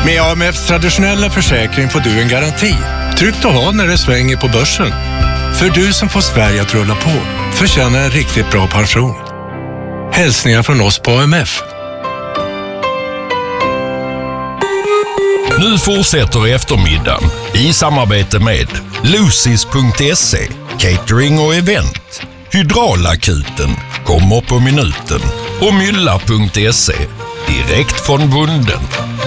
Med AMFs traditionella försäkring får du en garanti. Tryggt att ha när det svänger på börsen. För du som får Sverige att rulla på förtjänar en riktigt bra pension. Hälsningar från oss på AMF. Nu fortsätter eftermiddagen i samarbete med Lucis.se, catering och event. Hydraulakuten kommer på minuten och Mylla.se, direkt från bunden.